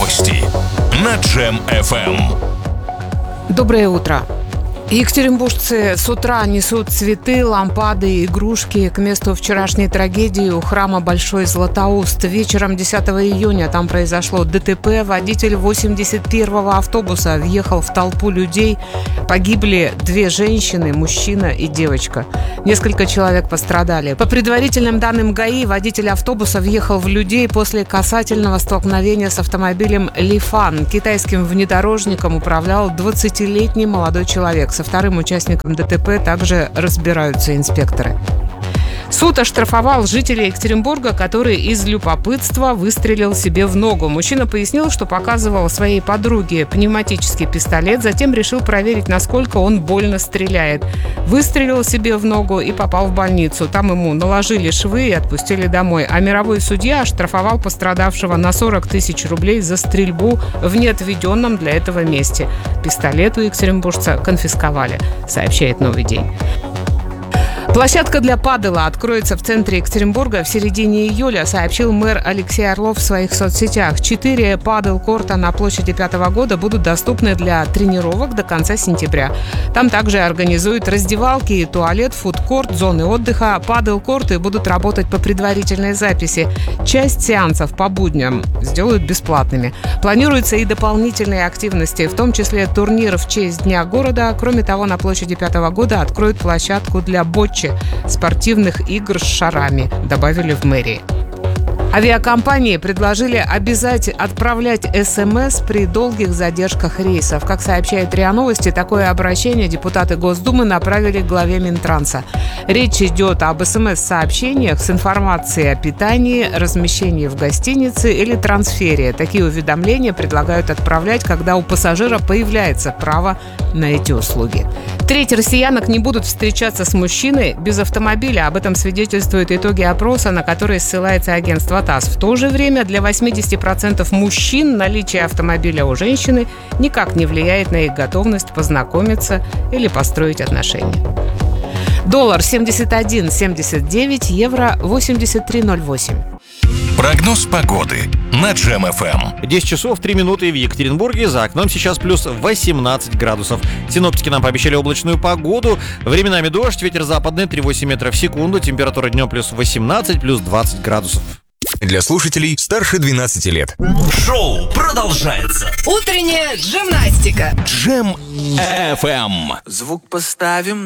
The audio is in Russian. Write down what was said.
Новости на Джем FM. Доброе утро. Екатеринбуржцы с утра несут цветы, лампады и игрушки к месту вчерашней трагедии у храма Большой Златоуст. Вечером 10 июня там произошло ДТП. Водитель 81-го автобуса въехал в толпу людей. Погибли 2 женщины, мужчина и девочка. Несколько человек пострадали. По предварительным данным ГАИ, водитель автобуса въехал в людей после касательного столкновения с автомобилем Лифан. Китайским внедорожником управлял 20-летний молодой человек. Со вторым участником ДТП также разбираются инспекторы. Суд оштрафовал жителя Екатеринбурга, который из любопытства выстрелил себе в ногу. Мужчина пояснил, что показывал своей подруге пневматический пистолет, затем решил проверить, насколько он больно стреляет. Выстрелил себе в ногу и попал в больницу. Там ему наложили швы и отпустили домой. А мировой судья оштрафовал пострадавшего на 40 тысяч рублей за стрельбу в неотведенном для этого месте. Пистолет у екатеринбуржца конфисковали, сообщает «Новый день». Площадка для падела откроется в центре Екатеринбурга в середине июля, сообщил мэр Алексей Орлов в своих соцсетях. 4 падел-корта на площади 5-го года будут доступны для тренировок до конца сентября. Там также организуют раздевалки и туалет, фудкорт, зоны отдыха. Падел-корты будут работать по предварительной записи. Часть сеансов по будням сделают бесплатными. Планируются и дополнительные активности, в том числе турнир в честь Дня города. Кроме того, на площади 5-го года откроют площадку для боччи, спортивных игр с шарами, добавили в мэрии. Авиакомпании предложили обязать отправлять СМС при долгих задержках рейсов. Как сообщает РИА Новости, такое обращение депутаты Госдумы направили главе Минтранса. Речь идет об СМС-сообщениях с информацией о питании, размещении в гостинице или трансфере. Такие уведомления предлагают отправлять, когда у пассажира появляется право на эти услуги. Треть россиянок не будут встречаться с мужчиной без автомобиля. Об этом свидетельствуют итоги опроса, на который ссылается агентство ТАСС. В то же время для 80% мужчин наличие автомобиля у женщины никак не влияет на их готовность познакомиться или построить отношения. Доллар 71.79, евро 83.08. Прогноз погоды на Джем FM. 10 часов 3 минуты в Екатеринбурге. За окном сейчас плюс 18 градусов. Синоптики нам пообещали облачную погоду. Временами дождь, ветер западный 3,8 метров в секунду. Температура днем плюс 18, плюс 20 градусов. Для слушателей старше 12 лет. Шоу продолжается. Утренняя джимнастика. Джем FM. Звук поставим